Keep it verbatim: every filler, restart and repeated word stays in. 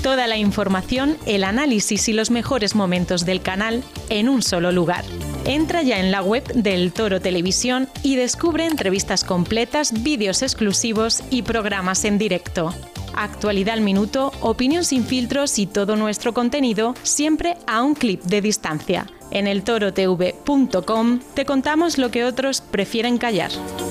Toda la información, el análisis y los mejores momentos del canal en un solo lugar. Entra ya en la web del Toro Televisión y descubre entrevistas completas, vídeos exclusivos y programas en directo. Actualidad al minuto, opinión sin filtros y todo nuestro contenido siempre a un clic de distancia. En el toro t v punto com te contamos lo que otros prefieren callar.